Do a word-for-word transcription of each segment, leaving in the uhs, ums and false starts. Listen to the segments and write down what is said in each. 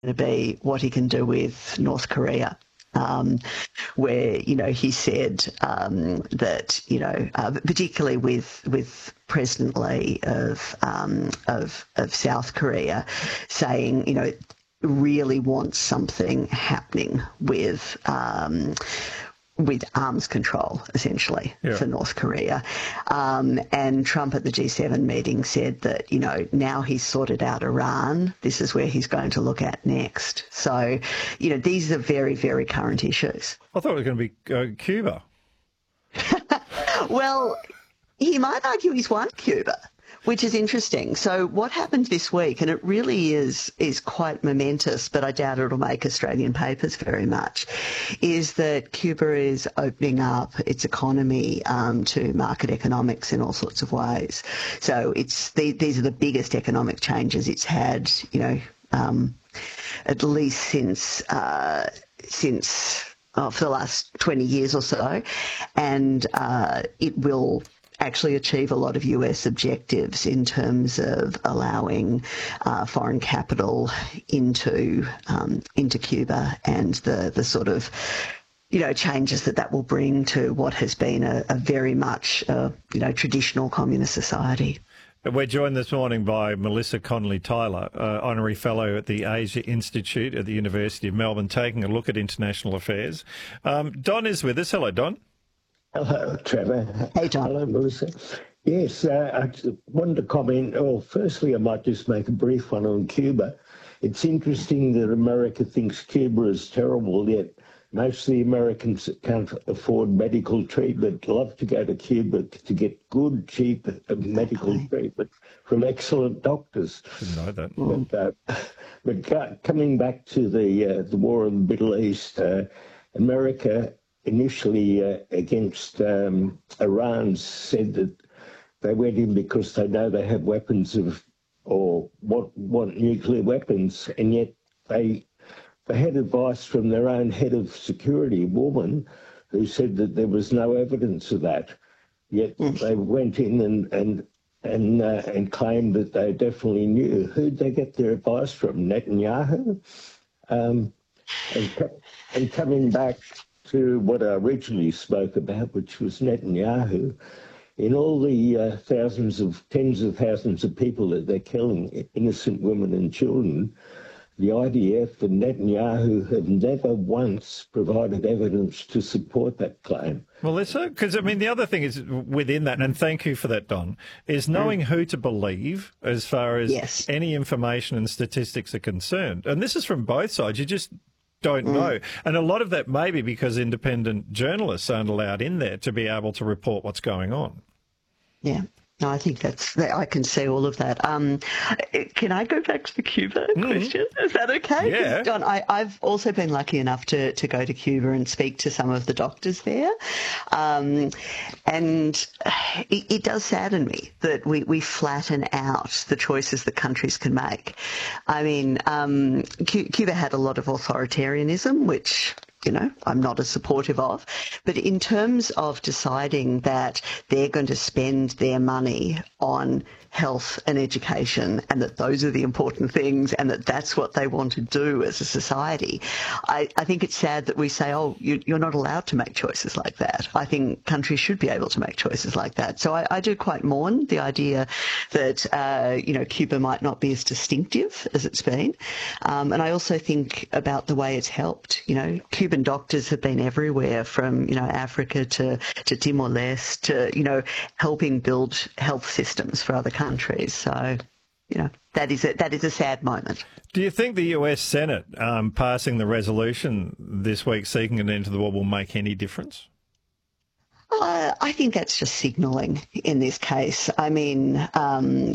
to be what he can do with North Korea. Um, where, you know, he said um, that, you know, uh, particularly with with President Lee of, um, of of South Korea, saying, you know, really wants something happening with um, with arms control, essentially, yeah. for North Korea. Um, and Trump at the G seven meeting said that, you know, now he's sorted out Iran, this is where he's going to look at next. So, you know, these are very, very current issues. I thought it was going to be uh, Cuba. Well, he might argue he's won Cuba, which is interesting. So what happened this week, and it really is is quite momentous, but I doubt it'll make Australian papers very much, is that Cuba is opening up its economy um, to market economics in all sorts of ways. So it's the, these are the biggest economic changes it's had, you know, um, at least since uh, since oh, for the last twenty years or so, and uh, it will actually achieve a lot of U S objectives in terms of allowing uh, foreign capital into um, into Cuba, and the the sort of, you know, changes that that will bring to what has been a, a very much uh, you know, traditional communist society. We're joined this morning by Melissa Connolly-Tyler, uh, Honorary Fellow at the Asia Institute at the University of Melbourne, taking a look at international affairs. Um, Don is with us. Hello, Don. Hello, Trevor. Hey, John. Hello, Melissa. Yes, uh, I just wanted to comment. Oh, firstly, I might just make a brief one on Cuba. It's interesting that America thinks Cuba is terrible, yet most of the Americans that can't afford medical treatment love to go to Cuba to get good, cheap medical treatment from excellent doctors. Didn't know that. But, uh, but coming back to the uh, the war in the Middle East, uh, America initially uh, against um, Iran said that they went in because they know they have weapons of, or want, want nuclear weapons, and yet they they had advice from their own head of security, woman, who said that there was no evidence of that. Yet mm. they went in and and and uh, and claimed that they definitely knew. Who'd they get their advice from? Netanyahu. Um, and, and coming back to what I originally spoke about, which was Netanyahu, in all the uh, thousands of, tens of thousands of people that they're killing, innocent women and children, the I D F and Netanyahu have never once provided evidence to support that claim. Melissa, because, I mean, the other thing is within that, and thank you for that, Don, is knowing mm. who to believe as far as yes. any information and statistics are concerned. And this is from both sides. You just don't mm. know. And a lot of that may be because independent journalists aren't allowed in there to be able to report what's going on. Yeah. No, I think that's, I can see all of that. Um, can I go back to the Cuba mm. question? Is that okay? Yeah. John, I, I've also been lucky enough to, to go to Cuba and speak to some of the doctors there. Um, and it, it does sadden me that we, we flatten out the choices that countries can make. I mean, um, Cuba had a lot of authoritarianism, which, you know, I'm not as supportive of. But in terms of deciding that they're going to spend their money on health and education, and that those are the important things, and that that's what they want to do as a society, I, I think it's sad that we say, oh, you, you're not allowed to make choices like that. I think countries should be able to make choices like that. So I, I do quite mourn the idea that, uh, you know, Cuba might not be as distinctive as it's been. Um, and I also think about the way it's helped. You know, Cuban doctors have been everywhere, from, you know, Africa to, to Timor-Leste, to, you know, helping build health systems for other countries. countries. So, you know, that is a, that is a sad moment. Do you think the U S Senate um, passing the resolution this week seeking an end to the war will make any difference? Uh, I think that's just signalling in this case. I mean, um,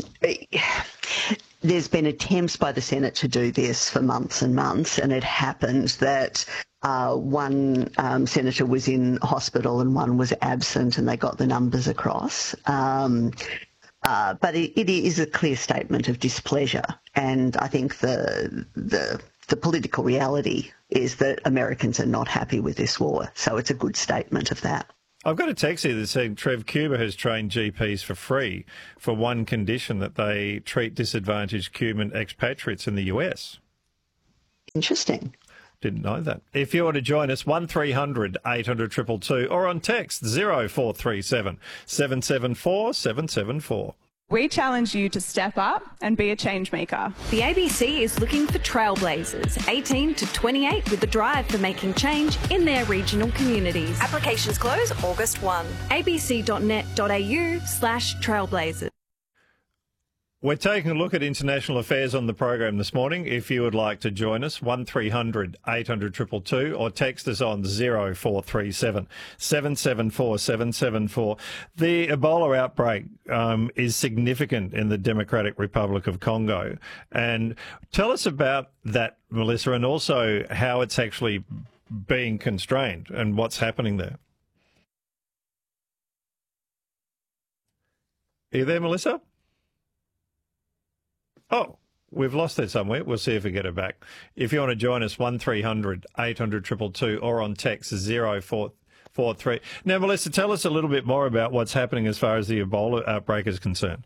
there's been attempts by the Senate to do this for months and months, and it happened that uh, one um, senator was in hospital and one was absent, and they got the numbers across. Um, Uh, but it, it is a clear statement of displeasure, and I think the the the political reality is that Americans are not happy with this war. So it's a good statement of that. I've got a text here that said Trev, Cuba has trained G Ps for free for one condition, that they treat disadvantaged Cuban expatriates in the U S. Interesting. Didn't know that. If you want to join us, one three hundred eight hundred two two two or on text zero four three seven seven seven four seven seven four. We challenge you to step up and be a change maker. The A B C is looking for trailblazers, eighteen to twenty-eight, with the drive for making change in their regional communities. Applications close August first. a b c dot net dot a u slash trailblazers. We're taking a look at international affairs on the program this morning. If you would like to join us, one three hundred eight hundred two two two or text us on zero four three seven seven seven four seven seven four. The Ebola outbreak um, is significant in the Democratic Republic of Congo. And tell us about that, Melissa, and also how it's actually being constrained and what's happening there. Are you there, Melissa? Oh, we've lost her somewhere. We'll see if we get her back. If you want to join us, one three hundred eight hundred two two two or on text zero four four three. Now, Melissa, tell us a little bit more about what's happening as far as the Ebola outbreak is concerned.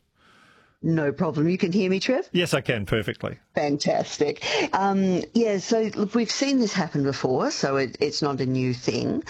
No problem. You can hear me, Trev? Yes, I can perfectly. Fantastic. Um, yeah, so look, we've seen this happen before, so it, it's not a new thing.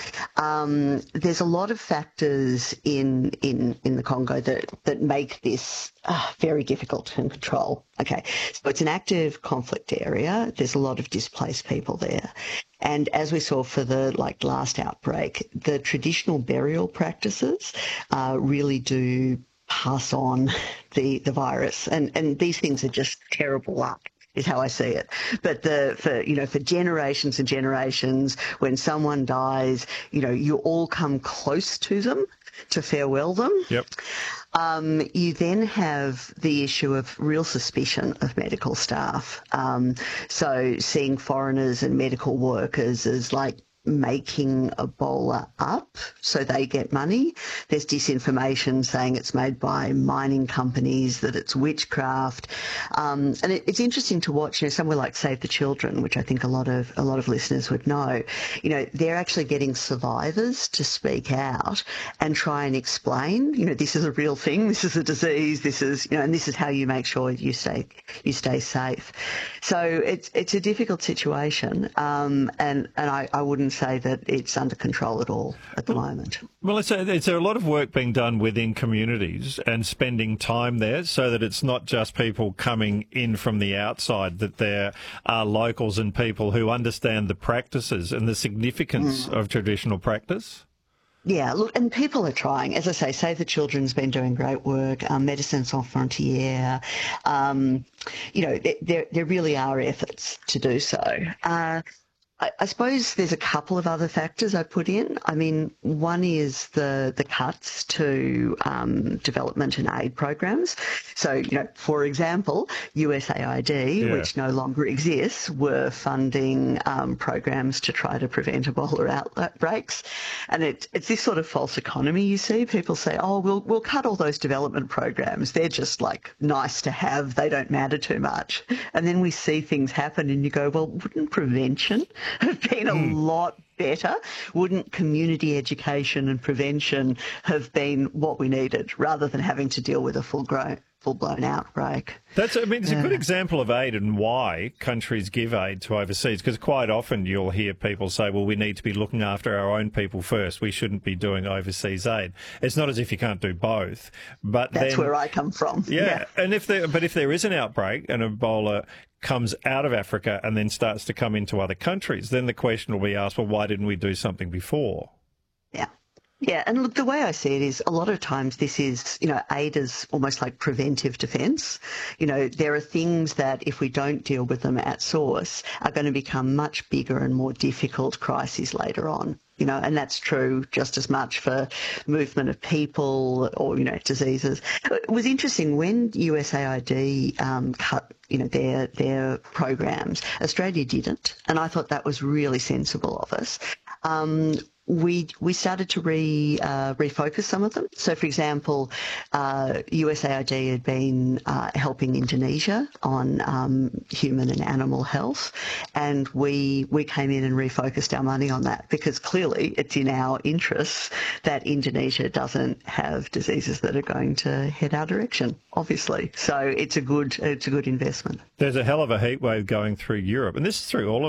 Um, there's a lot of factors in in, in the Congo that, that make this uh, very difficult to control. Okay, so it's an active conflict area. There's a lot of displaced people there. And as we saw for the like last outbreak, the traditional burial practices uh, really do pass on the, the virus. And, and these things are just terrible luck, is how I see it. But the, for, you know, for generations and generations, when someone dies, you know, you all come close to them to farewell them. Yep. Um, you then have the issue of real suspicion of medical staff. Um, so seeing foreigners and medical workers as like making Ebola up so they get money. There's disinformation saying it's made by mining companies, that it's witchcraft. Um, and it, it's interesting to watch, you know, somewhere like Save the Children, which I think a lot of a lot of listeners would know, you know, they're actually getting survivors to speak out and try and explain, you know, this is a real thing, this is a disease, this is, you know, and this is how you make sure you stay you stay safe. So it's it's a difficult situation, um, and, and I, I wouldn't say that it's under control at all at the well, moment. Well, it's a, it's a lot of work being done within communities and spending time there so that it's not just people coming in from the outside, that there are locals and people who understand the practices and the significance mm. of traditional practice. Yeah, look, and people are trying. As I say, Save the Children's been doing great work, um, Médecins Sans Frontières. Um, you know, there, there really are efforts to do so. Uh, I suppose there's a couple of other factors I put in. I mean, one is the the cuts to um, development and aid programs. So, you know, for example, U S A I D, yeah. which no longer exists, were funding um, programs to try to prevent Ebola outbreaks. And it, it's this sort of false economy you see. People say, oh, we'll we'll cut all those development programs. They're just like nice to have. They don't matter too much. And then we see things happen and you go, well, wouldn't prevention have been a mm. lot better? Wouldn't community education and prevention have been what we needed rather than having to deal with a full-grown, full-blown outbreak? That's, I mean, it's yeah. a good example of aid and why countries give aid to overseas, because quite often you'll hear people say, well, we need to be looking after our own people first. We shouldn't be doing overseas aid. It's not as if you can't do both. But That's then, where I come from. Yeah, yeah. and if there, but if there is an outbreak and Ebola comes out of Africa and then starts to come into other countries, then the question will be asked, well, why didn't we do something before? Yeah. Yeah, and look, the way I see it is a lot of times this is, you know, aid is almost like preventive defence. You know, there are things that if we don't deal with them at source are going to become much bigger and more difficult crises later on. You know, and that's true just as much for movement of people or, you know, diseases. It was interesting when U S A I D um, cut, you know, their their programs, Australia didn't, and I thought that was really sensible of us. Um, we we started to re uh, refocus some of them. So, for example, uh, U S A I D had been uh, helping Indonesia on um, human and animal health, and we we came in and refocused our money on that because clearly it's in our interests that Indonesia doesn't have diseases that are going to head our direction, obviously. So it's a good it's a good investment. There's a hell of a heat wave going through Europe, and this is through all of